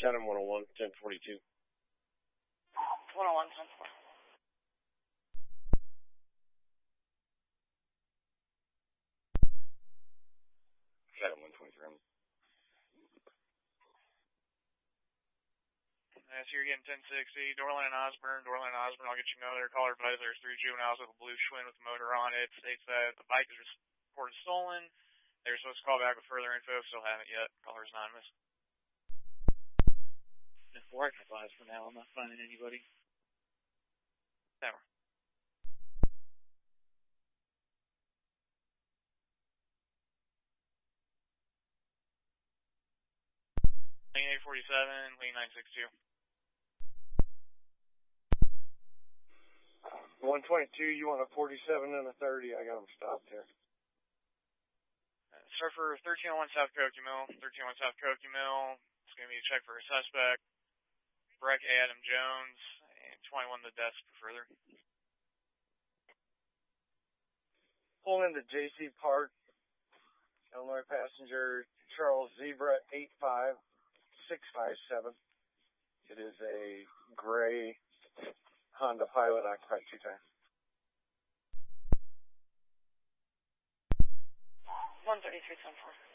Chatham 101, 1042. 101, 10-4. Chatham 123. So you're getting 1060, Dorland and Osborne. I'll get you another caller advised. There's 3 juveniles with a blue Schwinn with a motor on it. States that the bike is reported stolen. They're supposed to call back with further info, still haven't yet. Caller's anonymous. If work advised for now, I'm not finding anybody. Never. Lane 847, lane 962. 122, you want a 47 and a 30? I got them stopped here. Surfer 1301 South Koki Mill. 1301 South Koki Mill. It's going to be a check for a suspect. Breck Adam Jones. And 21 the desk for further. Pull into JC Park. Illinois passenger Charles Zebra 85657. It is a gray Honda Pilot occupied 2 times. 133, 10-4.